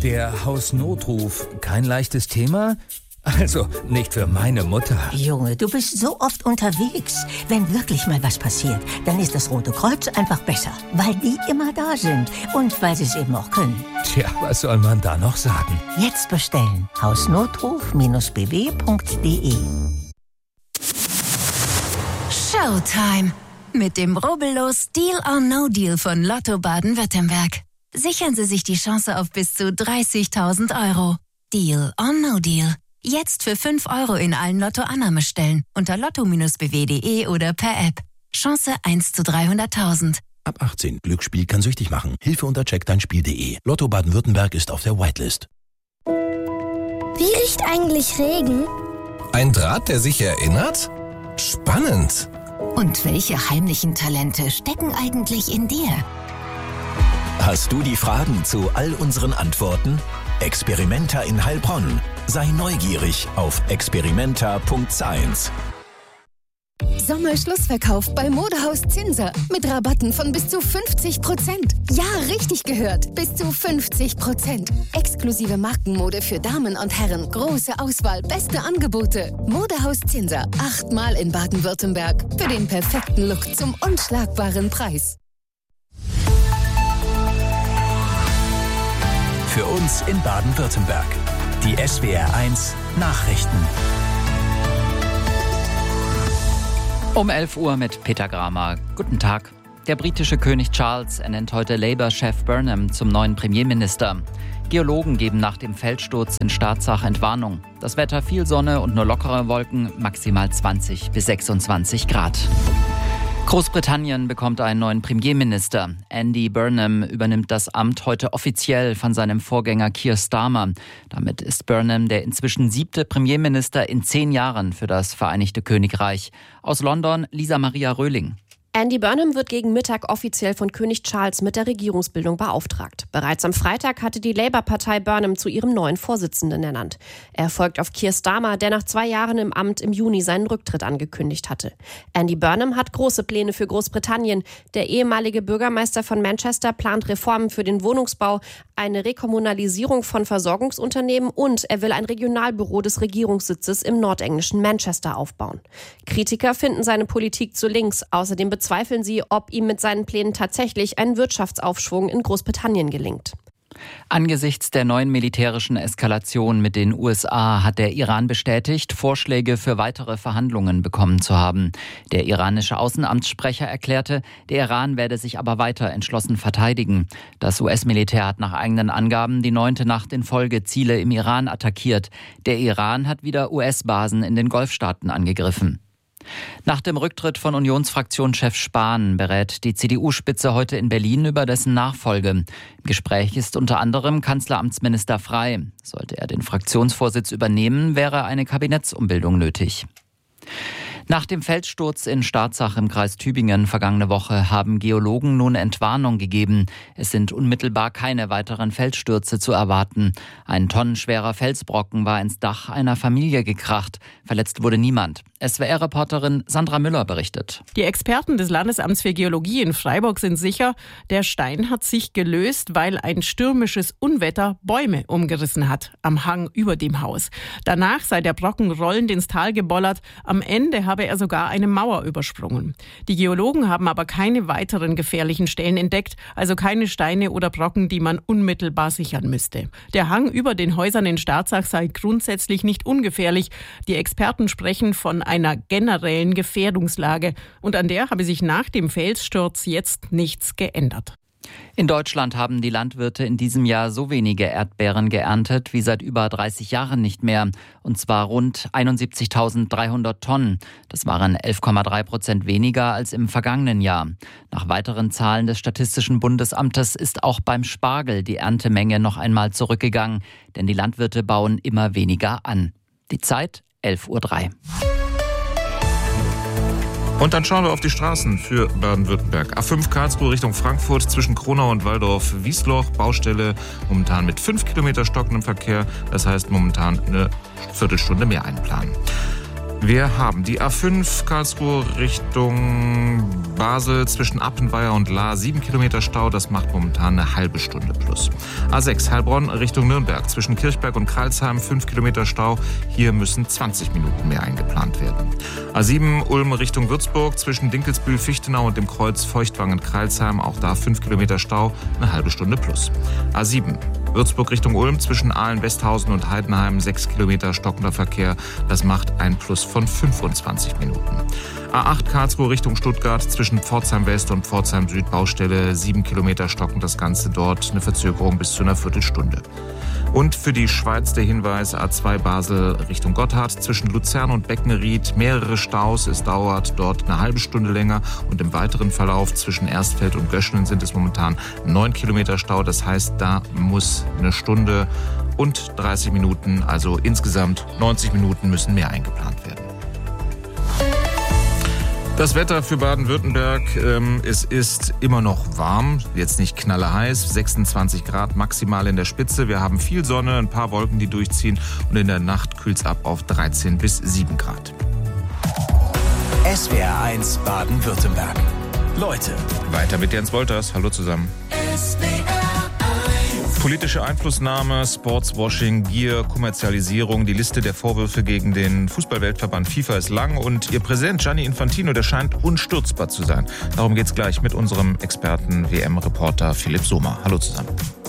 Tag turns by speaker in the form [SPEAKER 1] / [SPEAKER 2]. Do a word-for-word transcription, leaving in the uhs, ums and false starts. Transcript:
[SPEAKER 1] Der Hausnotruf, kein leichtes Thema? Also, nicht für meine Mutter.
[SPEAKER 2] Junge, du bist so oft unterwegs. Wenn wirklich mal was passiert, dann ist das Rote Kreuz einfach besser. Weil die immer da sind. Und weil sie es eben auch können.
[SPEAKER 1] Tja, was soll man da noch sagen?
[SPEAKER 2] Jetzt bestellen. hausnotruf Bindestrich b w Punkt d e.
[SPEAKER 3] Showtime. Mit dem rubbellos Deal or No Deal von Lotto Baden-Württemberg. Sichern Sie sich die Chance auf bis zu dreißigtausend Euro. Deal or No Deal. Jetzt für fünf Euro in allen Lotto-Annahmestellen unter lotto Bindestrich b w Punkt d e oder per App. Chance eins zu dreihunderttausend.
[SPEAKER 4] Ab achtzehn. Glücksspiel kann süchtig machen. Hilfe unter check dein Spiel Punkt d e. Lotto Baden-Württemberg ist auf der Whitelist.
[SPEAKER 5] Wie riecht eigentlich Regen?
[SPEAKER 6] Ein Draht, der sich erinnert? Spannend.
[SPEAKER 3] Und welche heimlichen Talente stecken eigentlich in dir?
[SPEAKER 4] Hast du die Fragen zu all unseren Antworten? Experimenta in Heilbronn. Sei neugierig auf experimenta Punkt science.
[SPEAKER 7] Sommerschlussverkauf bei Modehaus Zinser mit Rabatten von bis zu fünfzig Prozent. Ja, richtig gehört. Bis zu fünfzig Prozent. Exklusive Markenmode für Damen und Herren. Große Auswahl, beste Angebote. Modehaus Zinser. Achtmal in Baden-Württemberg. Für den perfekten Look zum unschlagbaren Preis.
[SPEAKER 4] Für uns in Baden-Württemberg. Die S W R eins Nachrichten.
[SPEAKER 8] Um elf Uhr mit Peter Gramer. Guten Tag. Der britische König Charles ernennt heute Labour-Chef Burnham zum neuen Premierminister. Geologen geben nach dem Felssturz in Staatsach Entwarnung. Das Wetter viel Sonne und nur lockere Wolken, maximal zwanzig bis sechsundzwanzig Grad. Großbritannien bekommt einen neuen Premierminister. Andy Burnham übernimmt das Amt heute offiziell von seinem Vorgänger Keir Starmer. Damit ist Burnham der inzwischen siebte Premierminister in zehn Jahren für das Vereinigte Königreich. Aus London, Lisa Maria Röhling.
[SPEAKER 9] Andy Burnham wird gegen Mittag offiziell von König Charles mit der Regierungsbildung beauftragt. Bereits am Freitag hatte die Labour-Partei Burnham zu ihrem neuen Vorsitzenden ernannt. Er folgt auf Keir Starmer, der nach zwei Jahren im Amt im Juni seinen Rücktritt angekündigt hatte. Andy Burnham hat große Pläne für Großbritannien. Der ehemalige Bürgermeister von Manchester plant Reformen für den Wohnungsbau, eine Rekommunalisierung von Versorgungsunternehmen und er will ein Regionalbüro des Regierungssitzes im nordenglischen Manchester aufbauen. Kritiker finden seine Politik zu links. Außerdem bezweifeln sie, ob ihm mit seinen Plänen tatsächlich ein Wirtschaftsaufschwung in Großbritannien gelingt.
[SPEAKER 8] Angesichts der neuen militärischen Eskalation mit den U S A hat der Iran bestätigt, Vorschläge für weitere Verhandlungen bekommen zu haben. Der iranische Außenamtssprecher erklärte, der Iran werde sich aber weiter entschlossen verteidigen. Das U S-Militär hat nach eigenen Angaben die neunte Nacht in Folge Ziele im Iran attackiert. Der Iran hat wieder U S-Basen in den Golfstaaten angegriffen. Nach dem Rücktritt von Unionsfraktionschef Spahn berät die C D U-Spitze heute in Berlin über dessen Nachfolge. Im Gespräch ist unter anderem Kanzleramtsminister Frey. Sollte er den Fraktionsvorsitz übernehmen, wäre eine Kabinettsumbildung nötig. Nach dem Felssturz in Staatsach im Kreis Tübingen vergangene Woche haben Geologen nun Entwarnung gegeben. Es sind unmittelbar keine weiteren Felsstürze zu erwarten. Ein tonnenschwerer Felsbrocken war ins Dach einer Familie gekracht. Verletzt wurde niemand. S W R-Reporterin Sandra Müller berichtet.
[SPEAKER 10] Die Experten des Landesamts für Geologie in Freiburg sind sicher, der Stein hat sich gelöst, weil ein stürmisches Unwetter Bäume umgerissen hat am Hang über dem Haus. Danach sei der Brocken rollend ins Tal gebollert. Am Ende habe er sogar eine Mauer übersprungen. Die Geologen haben aber keine weiteren gefährlichen Stellen entdeckt, also keine Steine oder Brocken, die man unmittelbar sichern müsste. Der Hang über den Häusern in Staatsach sei grundsätzlich nicht ungefährlich. Die Experten sprechen von einer generellen Gefährdungslage und an der habe sich nach dem Felssturz jetzt nichts geändert.
[SPEAKER 8] In Deutschland haben die Landwirte in diesem Jahr so wenige Erdbeeren geerntet wie seit über dreißig Jahren nicht mehr. Und zwar rund einundsiebzigtausenddreihundert Tonnen. Das waren elf Komma drei Prozent weniger als im vergangenen Jahr. Nach weiteren Zahlen des Statistischen Bundesamtes ist auch beim Spargel die Erntemenge noch einmal zurückgegangen. Denn die Landwirte bauen immer weniger an. Die Zeit elf Uhr drei.
[SPEAKER 11] Und dann schauen wir auf die Straßen für Baden-Württemberg. A fünf Karlsruhe Richtung Frankfurt zwischen Kronau und Waldorf-Wiesloch. Baustelle momentan mit fünf Kilometer stockendem Verkehr. Das heißt momentan eine Viertelstunde mehr einplanen. Wir haben die A fünf Karlsruhe Richtung Basel zwischen Appenweier und Lahr. Sieben Kilometer Stau, das macht momentan eine halbe Stunde plus. A sechs Heilbronn Richtung Nürnberg zwischen Kirchberg und Crailsheim. Fünf Kilometer Stau. Hier müssen zwanzig Minuten mehr eingeplant werden. A sieben Ulm Richtung Würzburg zwischen Dinkelsbühl, Fichtenau und dem Kreuz Feuchtwangen-Crailsheim. Auch da fünf Kilometer Stau, eine halbe Stunde plus. A sieben Würzburg Richtung Ulm zwischen Aalen, Westhausen und Heidenheim. Sechs Kilometer stockender Verkehr. Das macht ein Plus von fünfundzwanzig Minuten. A acht Karlsruhe Richtung Stuttgart zwischen Pforzheim West und Pforzheim Süd Baustelle. Sieben Kilometer stockend das Ganze dort. Eine Verzögerung bis zu einer Viertelstunde. Und für die Schweiz der Hinweis A zwei Basel Richtung Gotthard zwischen Luzern und Beckenried. Mehrere Staus. Es dauert dort eine halbe Stunde länger. Und im weiteren Verlauf zwischen Erstfeld und Göschlen sind es momentan neun Kilometer Stau. Das heißt, da muss eine Stunde und dreißig Minuten, also insgesamt neunzig Minuten müssen mehr eingeplant werden. Das Wetter für Baden-Württemberg, ähm, es ist immer noch warm, jetzt nicht knalleheiß, sechsundzwanzig Grad maximal in der Spitze. Wir haben viel Sonne, ein paar Wolken, die durchziehen und in der Nacht kühlt es ab auf dreizehn bis sieben Grad.
[SPEAKER 4] S W R eins Baden-Württemberg. Leute.
[SPEAKER 11] Weiter mit Jens Wolters. Hallo zusammen. S W R eins. Politische Einflussnahme, Sportswashing, Gier, Kommerzialisierung. Die Liste der Vorwürfe gegen den Fußballweltverband FIFA ist lang und ihr Präsident Gianni Infantino, der scheint unstürzbar zu sein. Darum geht's gleich mit unserem Experten W M-Reporter Philipp Sommer. Hallo zusammen.